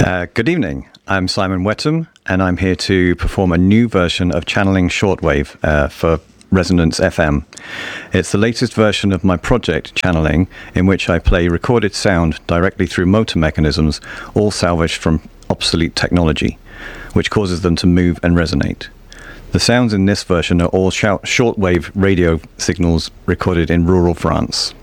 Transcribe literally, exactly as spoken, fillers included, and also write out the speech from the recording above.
Uh, good evening. I'm Simon Wetham, and I'm here to perform a new version of Channeling Shortwave uh, for Resonance F M. It's the latest version of my project, Channeling, in which I play recorded sound directly through motor mechanisms, all salvaged from obsolete technology, which causes them to move and resonate. The sounds in this version are all short- shortwave radio signals recorded in rural France.